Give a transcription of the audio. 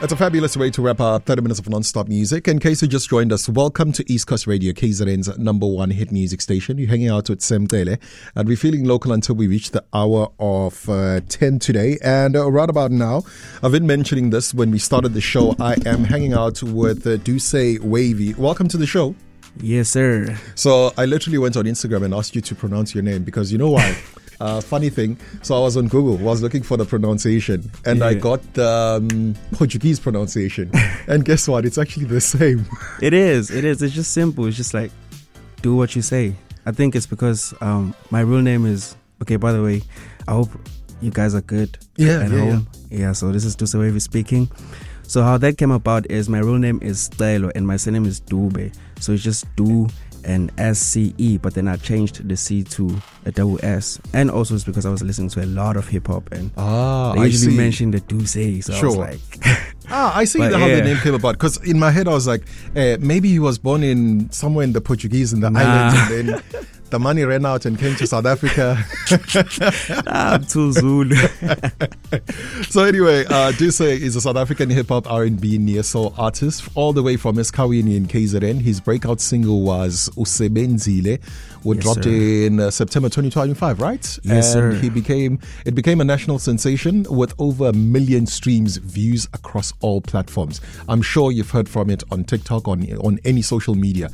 It's a fabulous way to wrap up 30 minutes of non-stop music. In case you just joined us, welcome to East Coast Radio, KZN's #1 hit music station. You're hanging out with Sam Tele, and we're feeling local until we reach the hour of 10 today. And right about now, I've been mentioning this when we started the show. I am hanging out with Duce Wavy. Welcome to the show. Yes, sir. So I literally went on Instagram and asked you to pronounce your name because you know why? Funny thing, so I was on Google, was looking for the pronunciation, and I got the Portuguese pronunciation. And guess what? It's actually the same. It is. It's just simple. It's just like, do what you say. I think it's because my real name is, okay, by the way, I hope you guys are good at home. Yeah, so this is Duce Wavy speaking. So how that came about is my real name is Stylo and my surname is Dube. So it's just Du and SCE, but then I changed the C to a double S. And also it's because I was listening to a lot of hip hop and they usually mention the Duce. So sure. I was like... I see how the name came about. Because in my head I was like, maybe he was born in somewhere in the Portuguese in the islands and then the money ran out and came to South Africa. I'm too Zulu. So anyway, Duce is a South African hip-hop R&B neo-soul artist all the way from Esikhaweni in KZN. His breakout single was Usebenzile, which dropped in September 2025, right? Yes, and sir. It became a national sensation with over 1 million streams, views across all platforms. I'm sure you've heard from it on TikTok, on any social media.